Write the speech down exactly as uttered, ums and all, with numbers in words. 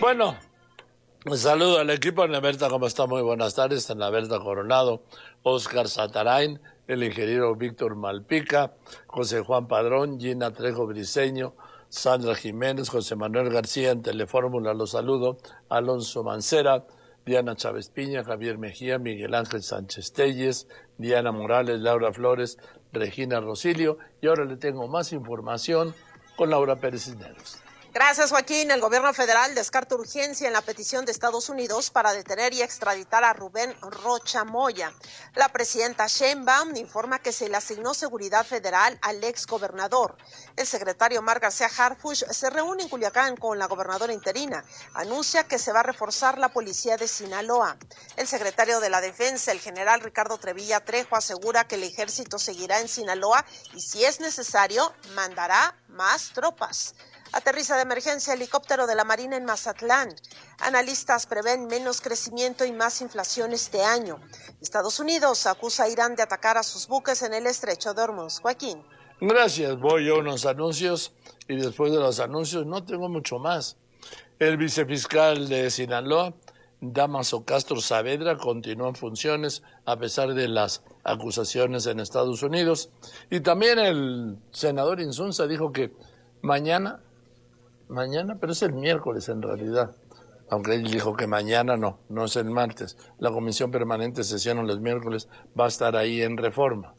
Bueno, un saludo al equipo en la Berta, ¿cómo está? Muy buenas tardes. En la Berta Coronado, Oscar Satarain, el ingeniero Víctor Malpica, José Juan Padrón, Gina Trejo Briceño, Sandra Jiménez, José Manuel García en Telefórmula, los saludo, Alonso Mancera, Diana Chávez Piña, Javier Mejía, Miguel Ángel Sánchez Telles, Diana Morales, Laura Flores, Regina Rosilio, y ahora le tengo más información con Laura Pérez Cisneros. Gracias, Joaquín. El gobierno federal descarta urgencia en la petición de Estados Unidos para detener y extraditar a Rubén Rocha Moya. La presidenta Sheinbaum informa que se le asignó seguridad federal al exgobernador. El secretario Omar García Harfuch se reúne en Culiacán con la gobernadora interina. Anuncia que se va a reforzar la policía de Sinaloa. El secretario de la Defensa, el general Ricardo Trevilla Trejo, asegura que el ejército seguirá en Sinaloa y, si es necesario, mandará más tropas. Aterriza de emergencia helicóptero de la Marina en Mazatlán. Analistas prevén menos crecimiento y más inflación este año. Estados Unidos acusa a Irán de atacar a sus buques en el estrecho de Hormuz. Joaquín. Gracias, voy a unos anuncios y después de los anuncios no tengo mucho más. El vicefiscal de Sinaloa, Dámaso Castro Saavedra, continúa en funciones a pesar de las acusaciones en Estados Unidos. Y también el senador Insunza dijo que mañana... Mañana, pero es el miércoles en realidad, aunque él dijo que mañana no, no es el martes. La comisión permanente sesiona los miércoles, va a estar ahí en Reforma.